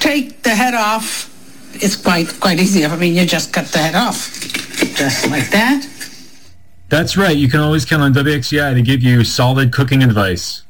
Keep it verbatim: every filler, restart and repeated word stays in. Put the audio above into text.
take the head off, it's quite quite easy. I mean, you just cut the head off, just like that. That's right. You can always count on W X C I to give you solid cooking advice.